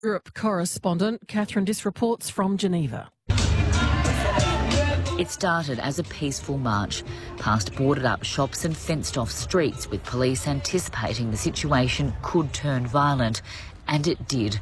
Europe correspondent Catherine Diss reports from Geneva. It started as a peaceful march past boarded-up shops and fenced-off streets, with police anticipating the situation could turn violent, and it did.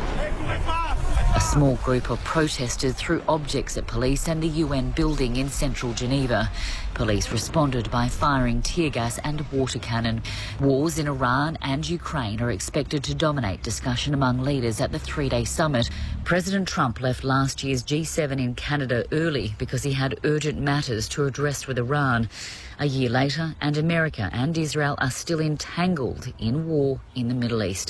A small group of protesters threw objects at police and the UN building in central Geneva. Police responded by firing tear gas and water cannon. Wars in Iran and Ukraine are expected to dominate discussion among leaders at the three-day summit. President Trump left last year's G7 in Canada early because he had urgent matters to address with Iran. A year later, and America and Israel are still entangled in war in the Middle East.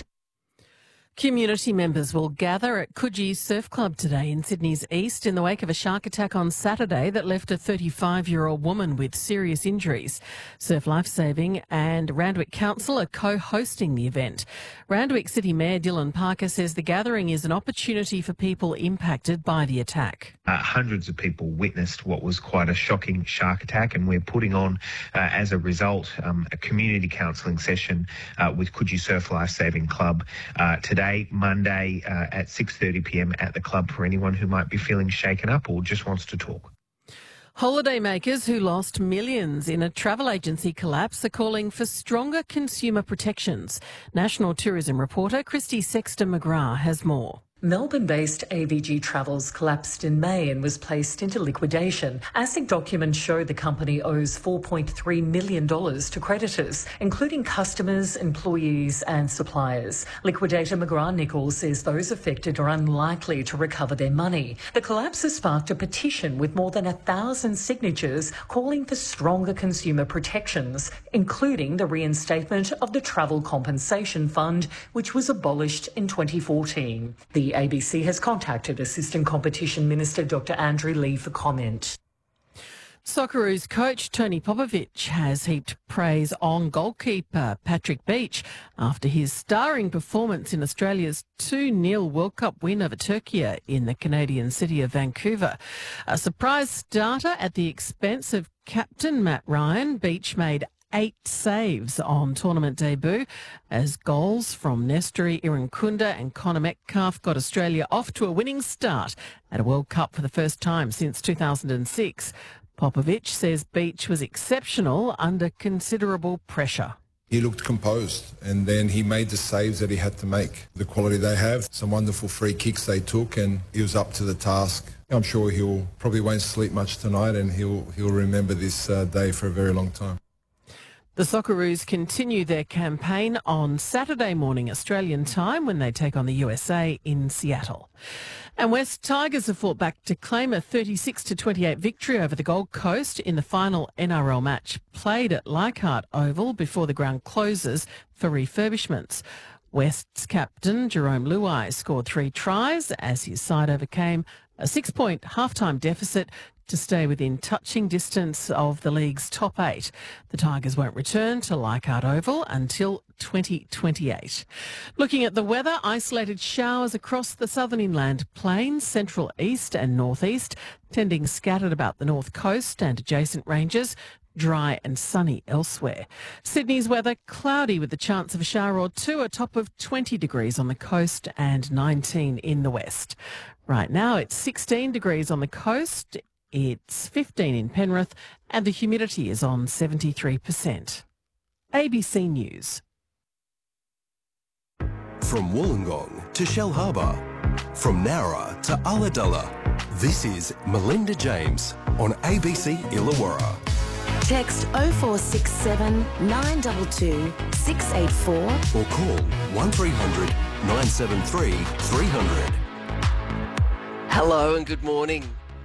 Community members will gather at Coogee Surf Club today in Sydney's east in the wake of a shark attack on Saturday that left a 35-year-old woman with serious injuries. Surf Lifesaving and Randwick Council are co-hosting the event. Randwick City Mayor Dylan Parker says the gathering is an opportunity for people impacted by the attack. Hundreds of people witnessed what was quite a shocking shark attack, and we're putting on, as a result, a community counselling session with Coogee Surf Lifesaving Club today, Monday, at 6:30 p.m. at the club for anyone who might be feeling shaken up or just wants to talk. Holidaymakers who lost millions in a travel agency collapse are calling for stronger consumer protections. National tourism reporter Christy Sexton-McGrath has more. Melbourne-based AVG Travels collapsed in May and was placed into liquidation. ASIC documents show the company owes $4.3 million to creditors, including customers, employees and suppliers. Liquidator McGrath-Nichols says those affected are unlikely to recover their money. The collapse has sparked a petition with more than 1,000 signatures calling for stronger consumer protections, including the reinstatement of the Travel Compensation Fund, which was abolished in 2014. The ABC has contacted Assistant Competition Minister Dr Andrew Lee for comment. Socceroos coach Tony Popovic has heaped praise on goalkeeper Patrick Beach after his starring performance in Australia's 2-0 World Cup win over Turkey in the Canadian city of Vancouver. A surprise starter at the expense of captain Matt Ryan, Beach made 8 saves on tournament debut as goals from Nestory Irankunda and Connor Metcalfe got Australia off to a winning start at a World Cup for the first time since 2006. Popovic says Beach was exceptional under considerable pressure. He looked composed and then he made the saves that he had to make. The quality they have, some wonderful free kicks they took, and he was up to the task. I'm sure he'll probably won't sleep much tonight, and he'll remember this day for a very long time. The Socceroos continue their campaign on Saturday morning Australian time when they take on the USA in Seattle. And West Tigers have fought back to claim a 36-28 victory over the Gold Coast in the final NRL match played at Leichhardt Oval before the ground closes for refurbishments. West's captain Jerome Luai scored 3 tries as his side overcame a 6-point halftime deficit to stay within touching distance of the league's top 8. The Tigers won't return to Leichhardt Oval until 2028. Looking at the weather, isolated showers across the southern inland plains, central east and northeast, tending scattered about the north coast and adjacent ranges. Dry and sunny elsewhere. Sydney's weather cloudy with the chance of a shower or two, a top of 20 degrees on the coast and 19 in the west. Right now it's 16 degrees on the coast. It's 15 in Penrith and the humidity is on 73%. ABC News. From Wollongong to Shell Harbour, from Nowra to Ulladulla, this is Melinda James on ABC Illawarra. Text 0467 922 684 or call 1300 973 300. Hello and good morning.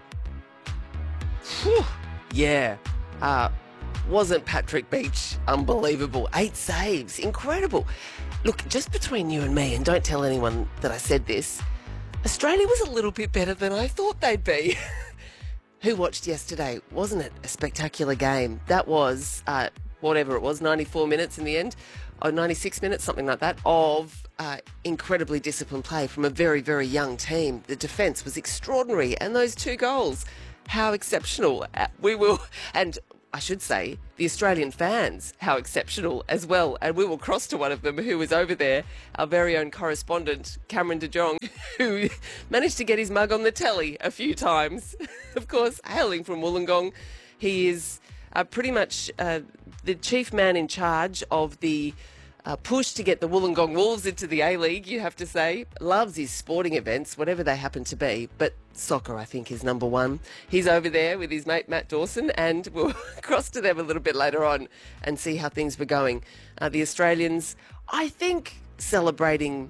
Whew. Yeah, wasn't Patrick Beach unbelievable? 8 saves, incredible. Look, just between you and me, and don't tell anyone that I said this, Australia was a little bit better than I thought they'd be. Who watched yesterday? Wasn't it a spectacular game? That was, whatever it was, 94 minutes in the end, or 96 minutes, something like that, of incredibly disciplined play from a very, very young team. The defence was extraordinary, and those 2 goals, how exceptional. We will, and I should say, the Australian fans, how exceptional as well. And we will cross to one of them who was over there, our very own correspondent, Cameron de Jong, who managed to get his mug on the telly a few times. Of course, hailing from Wollongong, he is pretty much the chief man in charge of the push to get the Wollongong Wolves into the A-League, you have to say. Loves his sporting events, whatever they happen to be. But soccer, I think, is number one. He's over there with his mate Matt Dawson, and we'll cross to them a little bit later on and see how things were going. The Australians, I think, celebrating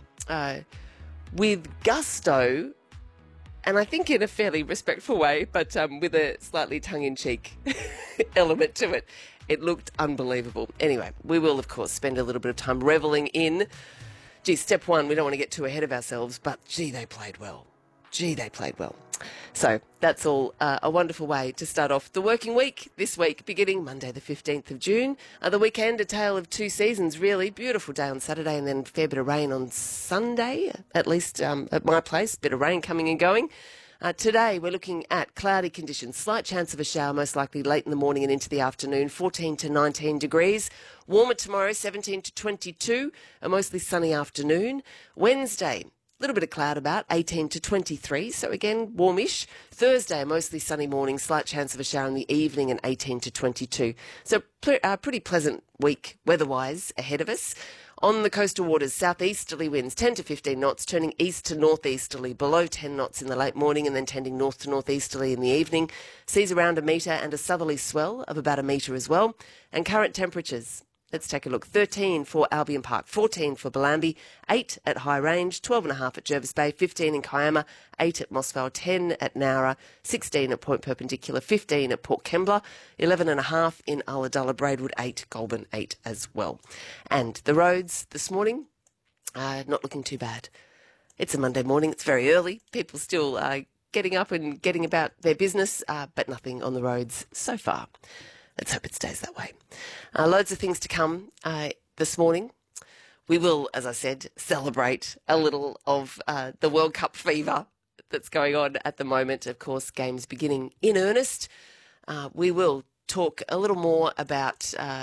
with gusto, and I think in a fairly respectful way, but with a slightly tongue-in-cheek element to it. It looked unbelievable. Anyway, we will, of course, spend a little bit of time revelling in, step one, we don't want to get too ahead of ourselves, but, they played well. They played well. So that's all a wonderful way to start off the working week this week, beginning Monday the 15th of June. The weekend, a tale of two seasons, really. Beautiful day on Saturday and then a fair bit of rain on Sunday, at least at my place. Bit of rain coming and going. Today, we're looking at cloudy conditions. Slight chance of a shower, most likely late in the morning and into the afternoon, 14 to 19 degrees. Warmer tomorrow, 17 to 22, a mostly sunny afternoon. Wednesday, a little bit of cloud about, 18 to 23, so again, warmish. Thursday, a mostly sunny morning, slight chance of a shower in the evening and 18 to 22. So pretty pleasant week weather-wise ahead of us. On the coastal waters, southeasterly winds 10 to 15 knots, turning east to northeasterly, below 10 knots in the late morning and then tending north to northeasterly in the evening. Seas around a metre and a southerly swell of about a metre as well. And current temperatures, let's take a look. 13 for Albion Park, 14 for Bellambi, 8 at High Range, 12.5 at Jervis Bay, 15 in Kiama, 8 at Mossvale, 10 at Nowra, 16 at Point Perpendicular, 15 at Port Kembla, 11.5 in Ulladulla, Braidwood 8, Goulburn 8 as well. And the roads this morning, not looking too bad. It's a Monday morning, it's very early, people still getting up and getting about their business, but nothing on the roads so far. Let's hope it stays that way. Loads of things to come this morning. We will, as I said, celebrate a little of the World Cup fever that's going on at the moment. Of course, games beginning in earnest. We will talk a little more about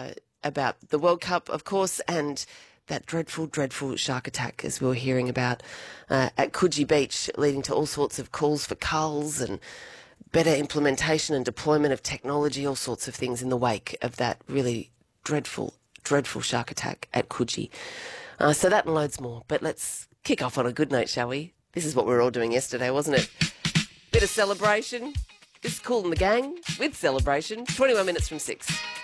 the World Cup, of course, and that dreadful, dreadful shark attack, as we were hearing about at Coogee Beach, leading to all sorts of calls for culls and better implementation and deployment of technology, all sorts of things in the wake of that really dreadful, dreadful shark attack at Coogee. So that and loads more. But let's kick off on a good note, shall we? This is what we were all doing yesterday, wasn't it? Bit of celebration. This is Kool and the Gang with Celebration. 21 minutes from 6.